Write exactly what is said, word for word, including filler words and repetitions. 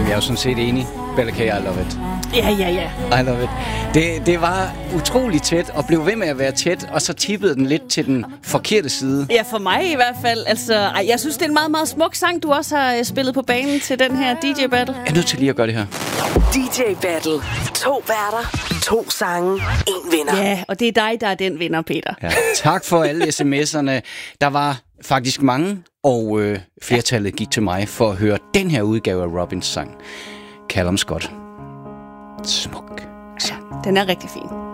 jeg er jo sådan set enig. Bella K, I love it. Ja, ja, ja. I love it. Det, det var utrolig tæt, og blev ved med at være tæt, og så tippede den lidt til den forkerte side. Ja, for mig i hvert fald. Altså, ej, jeg synes, det er en meget, meget smuk sang, du også har spillet på banen til den her D J Battle. Jeg er nødt til lige at gøre det her. D J Battle. To værter, to sange, en vinder. Ja, og det er dig, der er den vinder, Peter. Ja. Tak for alle sms'erne. Der var faktisk mange, og øh, flertallet gik til mig for at høre den her udgave af Robins sang. Callum Scott. Smuk. Ja, den er rigtig fin.